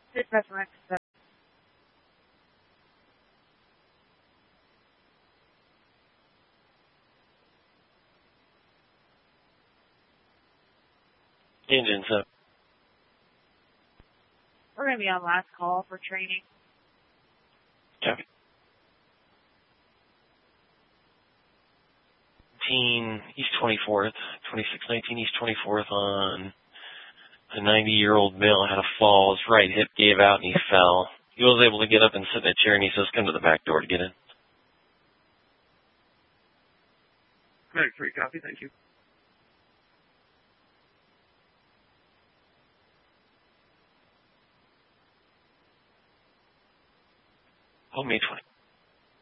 Dispatch Max. Engine, so. We're going to be on last call for training. Copy. 19 East 24th, 2619 East 24th on a 90-year-old male had a fall. His right hip gave out and he fell. He was able to get up and sit in a chair and he says, come to the back door to get in. Medic 3, copy, thank you. Oh, May 20.